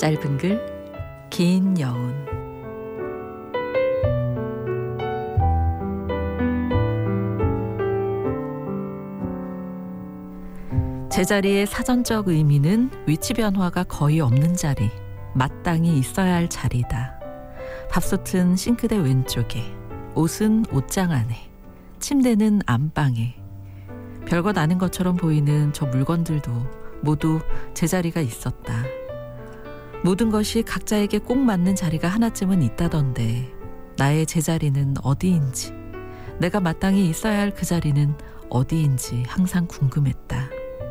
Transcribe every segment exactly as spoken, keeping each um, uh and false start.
짧은 글, 긴 여운. 제자리의 사전적 의미는 위치 변화가 거의 없는 자리, 마땅히 있어야 할 자리다. 밥솥은 싱크대 왼쪽에, 옷은 옷장 안에, 침대는 안방에. 별것 아닌 것처럼 보이는 저 물건들도 모두 제자리가 있었다. 모든 것이 각자에게 꼭 맞는 자리가 하나쯤은 있다던데 나의 제자리는 어디인지, 내가 마땅히 있어야 할 그 자리는 어디인지 항상 궁금했다.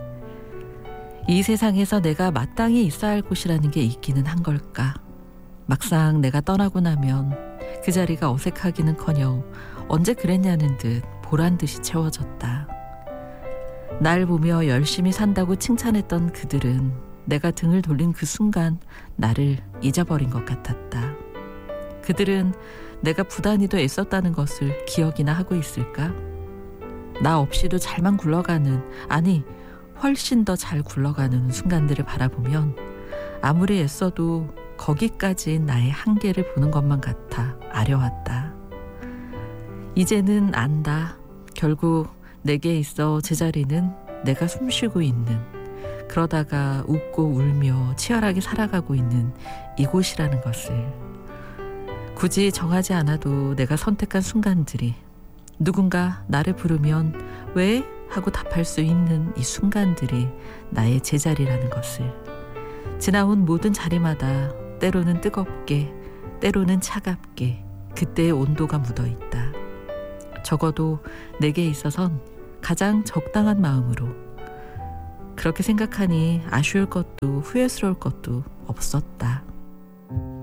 이 세상에서 내가 마땅히 있어야 할 곳이라는 게 있기는 한 걸까? 막상 내가 떠나고 나면 그 자리가 어색하기는커녕 언제 그랬냐는 듯 보란듯이 채워졌다. 날 보며 열심히 산다고 칭찬했던 그들은 내가 등을 돌린 그 순간 나를 잊어버린 것 같았다. 그들은 내가 부단히도 애썼다는 것을 기억이나 하고 있을까? 나 없이도 잘만 굴러가는, 아니 훨씬 더 잘 굴러가는 순간들을 바라보면 아무리 애써도 거기까지인 나의 한계를 보는 것만 같아 아려왔다. 이제는 안다. 결국 내게 있어 제자리는 내가 숨쉬고 있는, 그러다가 웃고 울며 치열하게 살아가고 있는 이곳이라는 것을. 굳이 정하지 않아도 내가 선택한 순간들이, 누군가 나를 부르면 왜? 하고 답할 수 있는 이 순간들이 나의 제자리라는 것을. 지나온 모든 자리마다 때로는 뜨겁게, 때로는 차갑게 그때의 온도가 묻어있다. 적어도 내게 있어선 가장 적당한 마음으로. 그렇게 생각하니 아쉬울 것도 후회스러울 것도 없었다.